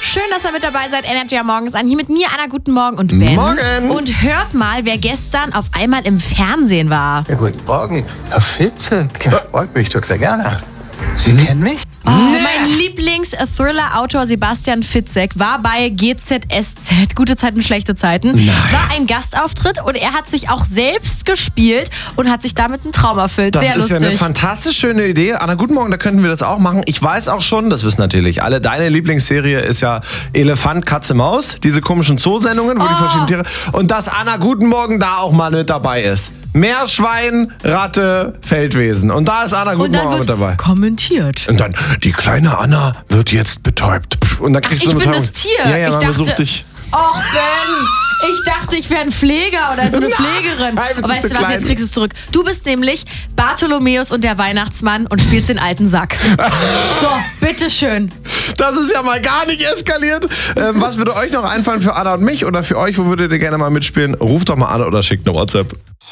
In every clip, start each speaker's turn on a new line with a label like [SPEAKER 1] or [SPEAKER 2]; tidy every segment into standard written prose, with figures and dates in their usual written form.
[SPEAKER 1] Schön, dass ihr mit dabei seid. Energy am Morgens an. Hier mit mir, Anna. Guten Morgen und Ben.
[SPEAKER 2] Morgen.
[SPEAKER 1] Und hört mal, wer gestern auf einmal im Fernsehen war.
[SPEAKER 3] Ja, guten Morgen, Herr Fitzek. Ja, freut mich total gerne. Sie kennen mich?
[SPEAKER 1] Oh, mein Lieblings-Thriller-Autor Sebastian Fitzek war bei GZSZ, Gute Zeiten, schlechte Zeiten.
[SPEAKER 2] Nein.
[SPEAKER 1] War ein Gastauftritt und er hat sich auch selbst gespielt und hat sich damit einen Traum erfüllt.
[SPEAKER 2] Das
[SPEAKER 1] Sehr
[SPEAKER 2] ist
[SPEAKER 1] lustig.
[SPEAKER 2] ja eine fantastisch schöne Idee. Anna, guten Morgen, da könnten wir das auch machen. Ich weiß auch schon, das wissen natürlich alle, deine Lieblingsserie ist ja Elefant, Katze, Maus. Diese komischen Zoosendungen, wo die verschiedenen Tiere... Und dass Anna, guten Morgen, da auch mal mit dabei ist. Meerschwein, Ratte, Feldwesen. Und da ist Anna, guten Morgen mit dabei.
[SPEAKER 1] Kommentiert.
[SPEAKER 2] Und dann, die kleine Anna wird jetzt betäubt. Und dann kriegst du
[SPEAKER 1] Ich
[SPEAKER 2] eine
[SPEAKER 1] bin
[SPEAKER 2] Betäubung.
[SPEAKER 1] das Tier.
[SPEAKER 2] Ja,
[SPEAKER 1] Ich
[SPEAKER 2] man
[SPEAKER 1] dachte-
[SPEAKER 2] besucht dich.
[SPEAKER 1] Och, Ben, ich dachte, ich wäre ein Pfleger oder so eine Pflegerin.
[SPEAKER 2] Nein, bist
[SPEAKER 1] Aber
[SPEAKER 2] du
[SPEAKER 1] weißt
[SPEAKER 2] zu
[SPEAKER 1] du was,
[SPEAKER 2] klein.
[SPEAKER 1] jetzt kriegst du es zurück. Du bist nämlich Bartholomäus und der Weihnachtsmann und spielst den alten Sack. So, bitteschön.
[SPEAKER 2] Das ist ja mal gar nicht eskaliert. Was würde euch noch einfallen für Anna und mich oder für euch? Wo würdet ihr gerne mal mitspielen? Ruft doch mal an oder schickt eine WhatsApp.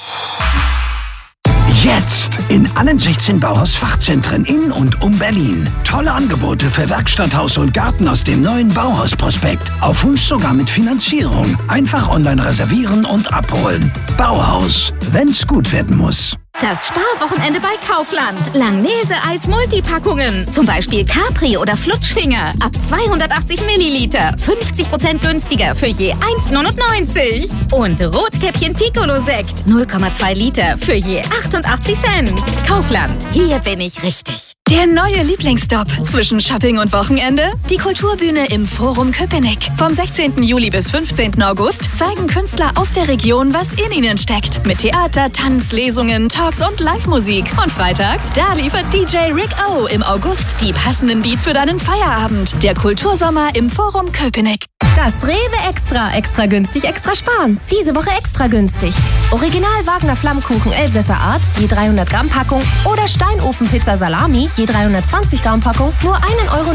[SPEAKER 4] Jetzt in allen 16 Bauhaus-Fachzentren in und um Berlin. Tolle Angebote für Werkstatthaus und Garten aus dem neuen Bauhaus-Prospekt. Auf Wunsch sogar mit Finanzierung. Einfach online reservieren und abholen. Bauhaus, wenn's gut werden muss.
[SPEAKER 5] Das Sparwochenende bei Kaufland. Langnese-Eis Multipackungen. Zum Beispiel Capri oder Flutschfinger. Ab 280 Milliliter. 50% günstiger für je 1,99. Und Rotkäppchen Piccolo-Sekt. 0,2 Liter für je 88 Cent. Kaufland. Hier bin ich richtig.
[SPEAKER 6] Der neue Lieblingsstop zwischen Shopping und Wochenende? Die Kulturbühne im Forum Köpenick. Vom 16. Juli bis 15. August zeigen Künstler aus der Region, was in ihnen steckt. Mit Theater, Tanz, Lesungen, Talks und Live-Musik. Und freitags, da liefert DJ Rick O. im August die passenden Beats für deinen Feierabend. Der Kultursommer im Forum Köpenick.
[SPEAKER 7] Das Rewe Extra günstig, extra sparen. Diese Woche extra günstig. Original Wagner Flammkuchen Elsässer Art, je 300 Gramm Packung oder Steinofenpizza Salami, je 320 Gramm Packung, nur 1,49 Euro.